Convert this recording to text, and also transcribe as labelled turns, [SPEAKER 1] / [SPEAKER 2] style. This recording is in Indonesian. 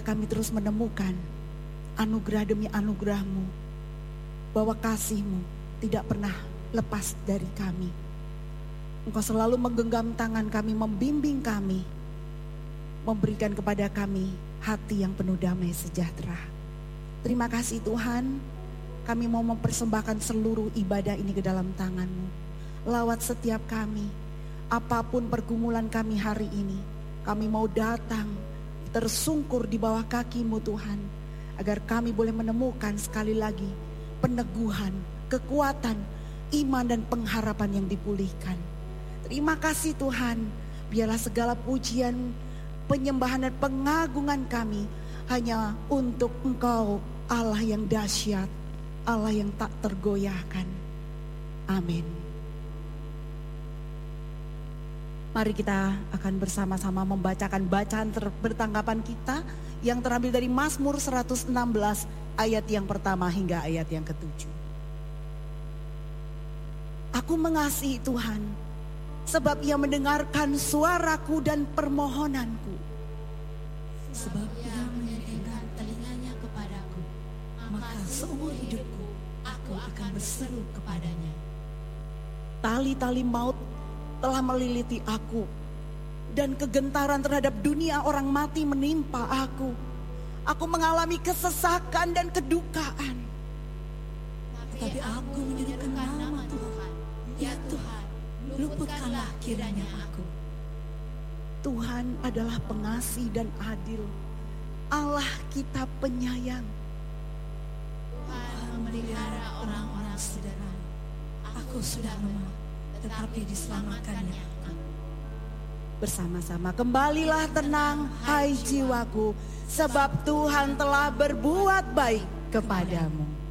[SPEAKER 1] kami terus menemukan anugerah demi anugerah-Mu, bahwa kasih-Mu tidak pernah lepas dari kami. Engkau selalu menggenggam tangan kami, membimbing kami, memberikan kepada kami hati yang penuh damai sejahtera. Terima kasih Tuhan, kami mau mempersembahkan seluruh ibadah ini ke dalam tangan-Mu. Lawat setiap kami, apapun pergumulan kami hari ini, kami mau datang tersungkur di bawah kaki-Mu Tuhan, agar kami boleh menemukan sekali lagi peneguhan, kekuatan, iman dan pengharapan yang dipulihkan. Terima kasih Tuhan, biarlah segala pujian, penyembahan dan pengagungan kami hanya untuk Engkau, Allah yang dahsyat, Allah yang tak tergoyahkan. Amin. Mari kita akan bersama-sama membacakan bacaan bertanggapan kita yang terambil dari Mazmur 116 ayat yang pertama hingga ayat yang ke-7. Aku mengasihi Tuhan sebab Ia mendengarkan suaraku dan permohonanku.
[SPEAKER 2] Sebab Ia menyediakan telinganya kepadaku, maka seumur hidupku aku akan berseru kepadanya.
[SPEAKER 1] Tali-tali maut telah meliliti aku, dan kegentaran terhadap dunia orang mati menimpa aku. Aku mengalami kesesakan dan kedukaan.
[SPEAKER 2] Tetapi aku menyerukan nama Tuhan, ya Tuhan, luputkanlah kiranya aku.
[SPEAKER 1] Tuhan adalah pengasih dan adil, Allah kita penyayang.
[SPEAKER 2] Tuhan memelihara orang-orang sederhana. Aku sudah lemah, tetapi diselamatkannya.
[SPEAKER 1] Bersama-sama kembalilah tenang, hai jiwaku, sebab Tuhan telah berbuat baik kepadamu.